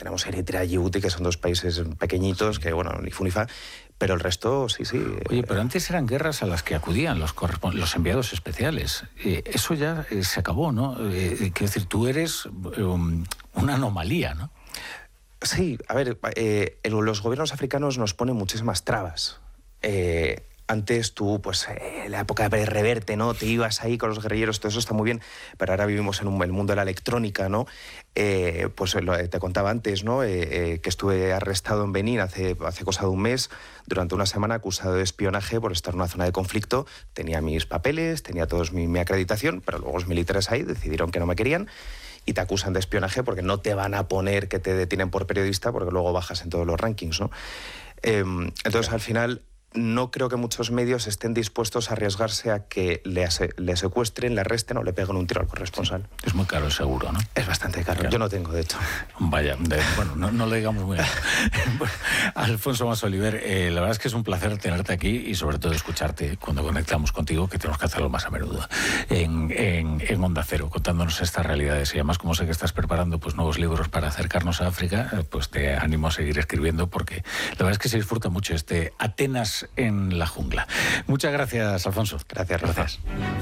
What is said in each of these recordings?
tenemos Eritrea y Djibouti, que son 2 países pequeñiñitos, que bueno, ni fu ni fa, pero el resto sí. Oye, pero antes eran guerras a las que acudían los enviados especiales. Eso ya se acabó, ¿no? Quiero decir, tú eres una anomalía, ¿no? Sí, a ver, los gobiernos africanos nos ponen muchísimas trabas. Antes tú, pues, en la época de Reverte, ¿no? Te ibas ahí con los guerrilleros, todo eso está muy bien, pero ahora vivimos en el mundo de la electrónica, ¿no? Pues te contaba antes, ¿no? Que estuve arrestado en Benín hace cosa de un mes, durante una semana, acusado de espionaje por estar en una zona de conflicto. Tenía mis papeles, tenía todos mi acreditación, pero luego los militares ahí decidieron que no me querían y te acusan de espionaje porque no te van a poner que te detienen por periodista porque luego bajas en todos los rankings, ¿no? Entonces, al final, no creo que muchos medios estén dispuestos a arriesgarse a que le secuestren, le arresten o le peguen un tiro al corresponsal. Sí. Es muy caro el seguro, ¿no? Es bastante caro. Yo no tengo, de hecho. Vaya, bueno, no lo digamos muy bien. Alfonso Masoliver, la verdad es que es un placer tenerte aquí y sobre todo escucharte cuando conectamos contigo, que tenemos que hacerlo más a menudo, en Onda Cero, contándonos estas realidades. Y además, como sé que estás preparando pues nuevos libros para acercarnos a África, pues te animo a seguir escribiendo, porque la verdad es que se disfruta mucho este Atenas en la jungla. Muchas gracias, Alfonso. Gracias, Rafa. Gracias.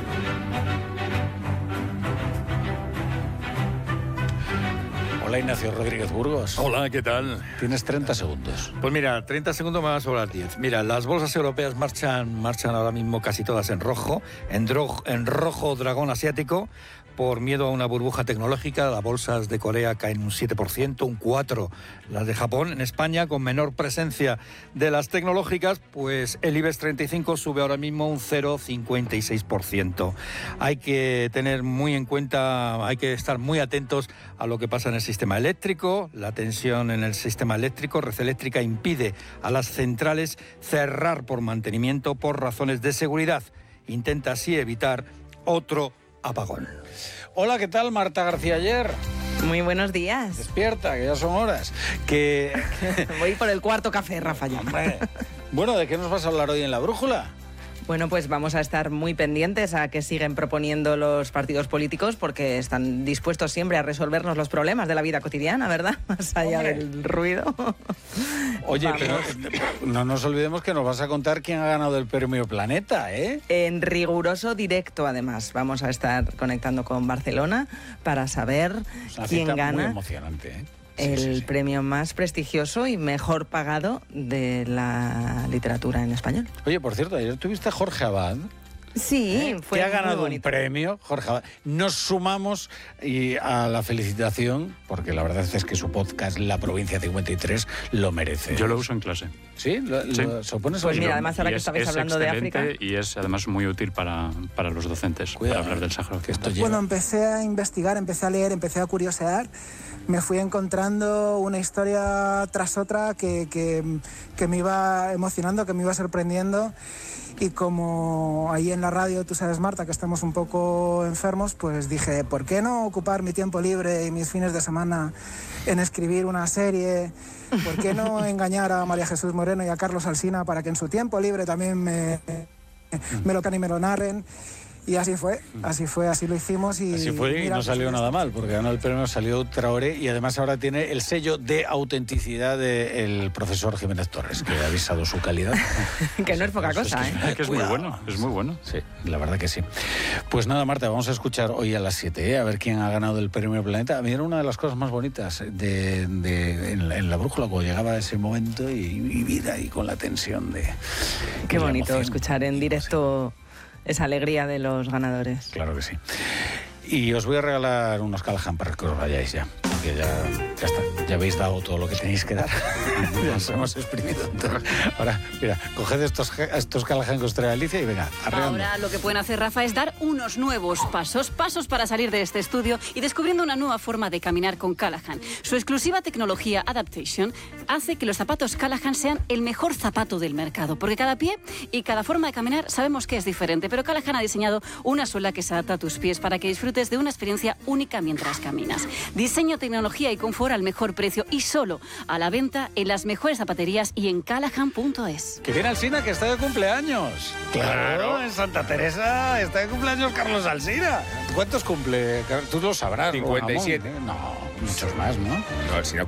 Hola, Ignacio Rodríguez Burgos. Hola, ¿qué tal? Tienes 30 segundos. Pues mira, 30 segundos me van a sobrar 10. Mira, las bolsas europeas marchan ahora mismo casi todas en rojo, en rojo dragón asiático, por miedo a una burbuja tecnológica. Las bolsas de Corea caen un 7%, un 4% las de Japón. En España, con menor presencia de las tecnológicas, pues el IBEX 35 sube ahora mismo un 0,56%. Hay que tener muy en cuenta, hay que estar muy atentos a lo que pasa en el sistema eléctrico. La tensión en el sistema eléctrico, Red Eléctrica impide a las centrales cerrar por mantenimiento por razones de seguridad. Intenta así evitar otro apagón. Hola, ¿qué tal, Marta García Ayer? Muy buenos días. Despierta, que ya son horas. Voy por el cuarto café, Rafa, ya. Hombre. Bueno, ¿de qué nos vas a hablar hoy en La Brújula? Bueno, pues vamos a estar muy pendientes a que siguen proponiendo los partidos políticos, porque están dispuestos siempre a resolvernos los problemas de la vida cotidiana, ¿verdad? Más allá del ruido. Oye, pero no nos olvidemos que nos vas a contar quién ha ganado el premio Planeta, ¿eh? En riguroso directo, además. Vamos a estar conectando con Barcelona para saber quién gana. Muy emocionante, ¿eh? El premio más prestigioso y mejor pagado de la literatura en español. Oye, por cierto, ayer tuviste a Jorge Abad. Sí, fue que ha ganado muy bonito. un premio, Jorge Abad. Nos sumamos a la felicitación, porque la verdad es que su podcast, La Provincia 53, lo merece. Yo lo uso en clase. ¿Sí? ¿Se opones a Pues mira, además ahora que estabais hablando de África... Y es además muy útil para los docentes. Cuidado, para hablar del Sáhara. Bueno, empecé a investigar, empecé a leer, empecé a curiosear. Me fui encontrando una historia tras otra que me iba emocionando, que me iba sorprendiendo. Y como ahí en la radio, tú sabes, Marta, que estamos un poco enfermos, pues dije, ¿por qué no ocupar mi tiempo libre y mis fines de semana en escribir una serie? ¿Por qué no engañar a María Jesús Moreno y a Carlos Alsina para que en su tiempo libre también me lo can y me lo narren? Y así fue, así lo hicimos. Así fue y no salió nada mal, porque ganó el premio, salió Traoré y además ahora tiene el sello de autenticidad del profesor Jiménez Torres, que ha avisado su calidad. Que no es poca cosa, ¿eh? Es muy bueno, es muy bueno. Sí, la verdad que sí. Pues nada, Marta, vamos a escuchar hoy a las 7, a ver quién ha ganado el premio Planeta. A mí era una de las cosas más bonitas en la brújula, cuando llegaba ese momento y vida y con la tensión de... Qué bonito emoción. escuchar en directo... esa alegría de los ganadores. Claro que sí. Y os voy a regalar unos Callahan para que os vayáis ya. Porque ya está. Ya habéis dado todo lo que tenéis que dar. Ya os hemos exprimido. Ahora, mira, coged estos Callahan que os trae Alicia y venga, arreando. Ahora lo que pueden hacer, Rafa, es dar unos nuevos pasos para salir de este estudio y descubriendo una nueva forma de caminar con Callahan. Su exclusiva tecnología Adaptation hace que los zapatos Callahan sean el mejor zapato del mercado, porque cada pie y cada forma de caminar sabemos que es diferente, pero Callahan ha diseñado una suela que se adapta a tus pies para que disfrutes de una experiencia única mientras caminas. Diseño, tecnología y confort al mejor precio y solo a la venta en las mejores zapaterías y en callahan.es. Que viene Alsina, que está de cumpleaños. Claro, en Santa Teresa está de cumpleaños Carlos Alsina. ¿Cuántos cumple? Tú lo sabrás. 57. Ramón, ¿eh? No, muchos más, ¿no? No, Alsina